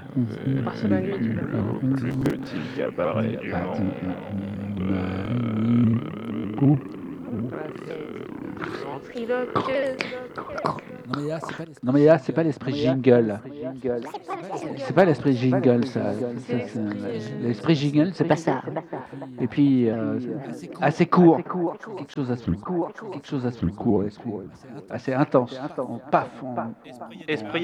Partir de la nuit, du coup. Petit cabaret Voilà, c'est ventriloqueuse. Non, mais là, c'est pas Non l'esprit mais là, c'est pas jingle. l'esprit jingle. C'est pas l'esprit jingle, ça. C'est l'esprit. L'esprit jingle, c'est pas ça. Et puis, Assez court, assez court. Quelque chose à ce court. Quelque chose à ce court, l'esprit. Assez intense. Paf. esprit